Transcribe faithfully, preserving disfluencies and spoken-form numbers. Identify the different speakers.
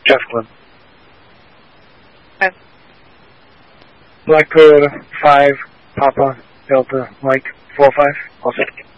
Speaker 1: Jesslyn.
Speaker 2: Okay.
Speaker 1: Blackbird five, Papa, Delta, Mike, four five, all set.